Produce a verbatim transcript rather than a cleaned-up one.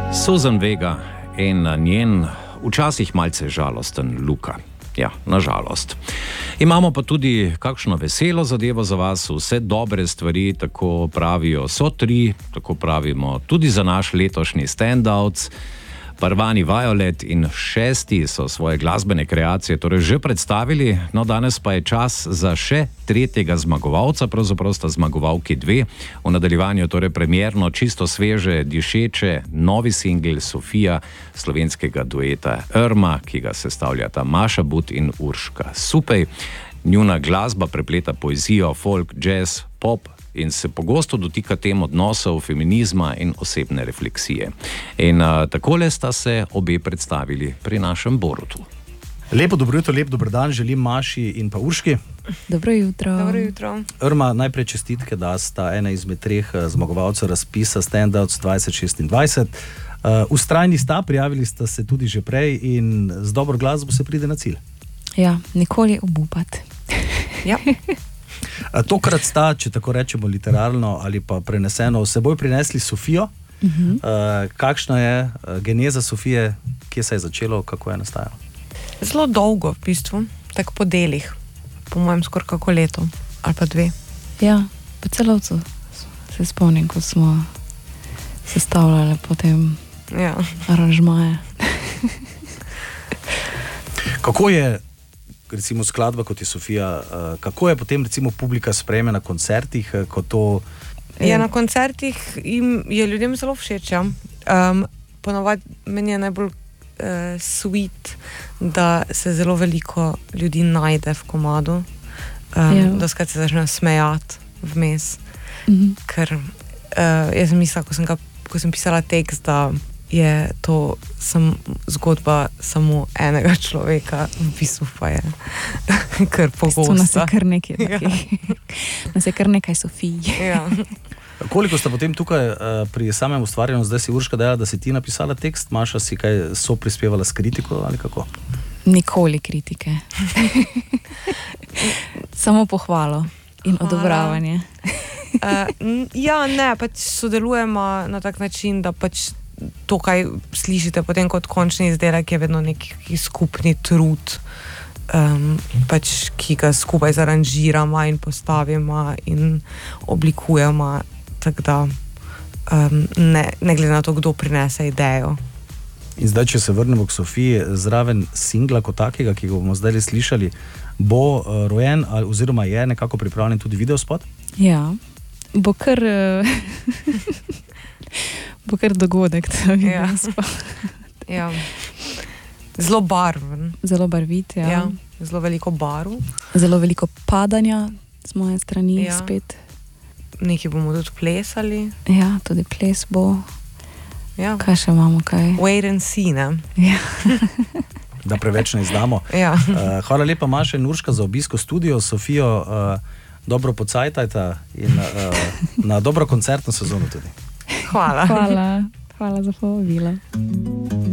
Suzanne Vega in njen včasih malce žalosten Luka. Ja, nažalost. Imamo pa tudi kakšno veselo zadevo za vas, vse dobre stvari, tako pravijo, so tri, tako pravimo tudi za naš letošnji standouts. Parvani Violet in šesti so svoje glasbene kreacije torej že predstavili, no danes pa je čas za še tretjega zmagovalca, pravzaprav sta zmagovalki dve. V nadaljevanju torej premierno, čisto sveže, dišeče, novi singel Sofija slovenskega dueta Irma, ki ga sestavljata Maša But in Urška Supej. Njuna glasba prepleta poezijo, folk, jazz, pop in se pogosto dotika tem odnosov, feminizma in osebne refleksije. In a, takole sta se obe predstavili pri našem Borutu. Lepo dobro jutro, lep dober dan želim Maši in pa Urški. Dobro jutro. Dobro jutro. Irma, najprej čestitke, da sta ena izmed treh zmagovalcev razpisa Standouts dvajset šestindvajset. Uh, ustrajni sta, prijavili sta se tudi že prej in z dobro glasbo se pride na cilj. Ja, nikoli obupati. Ja. Tokrat sta, če tako rečemo literarno ali pa preneseno, s seboj prinesli Sofijo. Uh-huh. Uh, kakšna je uh, geneza Sofije, kje se je začelo, kako je nastajalo? Zelo dolgo, v bistvu, tako po delih, po mojem skoraj kako leto, ali pa dve. Ja, po celovcu se spomnim, ko smo sestavljali potem ja. aranžmaje. Kako je recimo skladba kot je Sofija, kako je potem recimo publika sprejme na koncertih, ko to... Ja, na koncertih jim je ljudem zelo všeč, ja. Um, ponovadi meni je najbolj uh, sweet, da se zelo veliko ljudi najde v komadu, um, ja. da skrat se začne smejati vmes, mm-hmm. ker uh, jaz sem mislila, ko sem, ga, ko sem pisala tekst, da je to sam, zgodba samo enega človeka, v bistvu pa je kar pogosto. Nas je kar nekaj, ja. Nas je kar nekaj Sofij. Ja. Koliko sta potem tukaj uh, pri samem ustvarjanju, zdaj si Urška dejala, da si ti napisala tekst, Maša si kaj so prispevala s kritiko ali kako? Nikoli kritike. Samo pohvalo in Hvala. Odobravanje. uh, ja, ne, pač sodelujemo na tak način, da pač to, kaj slišite potem kot končni izdelek, je vedno neki skupni trud, um, pač, ki ga skupaj zaranžiramo in postavimo in oblikujemo, tako da um, ne, ne glede na to, kdo prinese idejo. In zdaj, če se vrnemo k Sofiji, zraven singla kot takega, ki ga bomo zdaj slišali, bo uh, rojen oziroma je nekako pripravljen tudi videospot? Ja, bo kar... bo kar dogodek, da vidim. Ja. Ja. Zelo barven. Zelo barvit, ja. Ja. Zelo veliko barv. Zelo veliko padanja z moje strani ja. spet. Nekaj bomo tudi plesali. Ja, tudi ples bo. Ja. Kaj še imamo, kaj? Wait and see, ne? Ja. Da preveč ne izdamo. Ja. Uh, hvala lepa Maša in Urška za obisko studio. Sofijo uh, dobro pocajtajta in uh, na dobro koncertno sezono tudi. Hvala. Hvala. Hvala za povabilo.